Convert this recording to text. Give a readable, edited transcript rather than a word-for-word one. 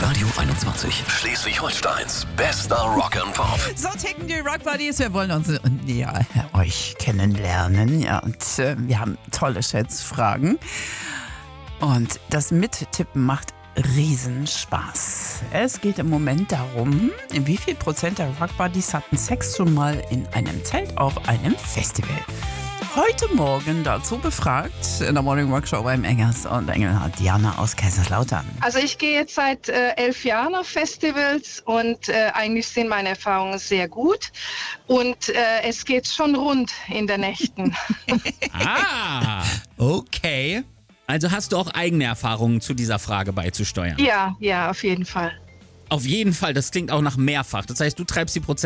Radio 21. Schleswig-Holsteins bester Rock'n'Pop. So ticken die Rock Buddies. Wir wollen uns euch kennenlernen. Ja, und wir haben tolle Schätzfragen. Und das Mittippen macht Riesenspaß. Es geht im Moment darum, wie viel Prozent der Rock Buddies hatten Sex schon mal in einem Zelt auf einem Festival. Heute Morgen dazu befragt in der Morning Rock Show beim Engers und Engelhardt Diana aus Kaiserslautern. Also ich gehe jetzt seit 11 Jahren auf Festivals und eigentlich sind meine Erfahrungen sehr gut und es geht schon rund in den Nächten. Okay. Also hast du auch eigene Erfahrungen zu dieser Frage beizusteuern? Ja, auf jeden Fall. Auf jeden Fall, das klingt auch nach mehrfach. Das heißt, du treibst die Prozent